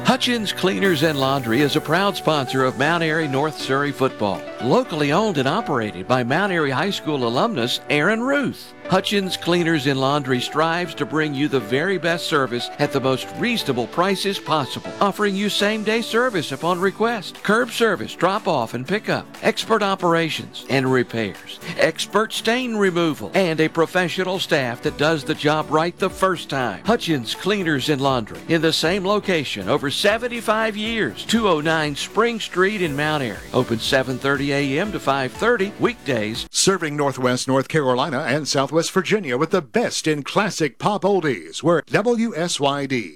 Hutchins Cleaners and Laundry is a proud sponsor of Mount Airy North Surrey football. Locally owned and operated by Mount Airy High School alumnus Aaron Ruth. Hutchins Cleaners and Laundry strives to bring you the very best service at the most reasonable prices possible, offering you same-day service upon request, curb service, drop-off and pickup, expert operations and repairs, expert stain removal, and a professional staff that does the job right the first time. Hutchins Cleaners and Laundry in the same location over 75 years, 209 Spring Street in Mount Airy. Open 7:30 a.m. to 5:30 weekdays. Serving Northwest North Carolina and Southwest Virginia with the best in classic pop oldies. We're WSYD.